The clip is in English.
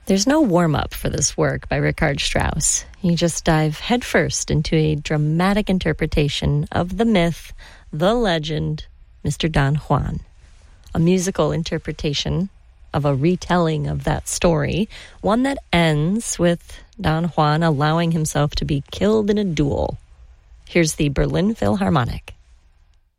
There's no warm-up for this work by Richard Strauss. You just dive headfirst into a dramatic interpretation of the myth, the legend, Mr. Don Juan. A musical interpretation of a retelling of that story, one that ends with Don Juan allowing himself to be killed in a duel. Here's the Berlin Philharmonic.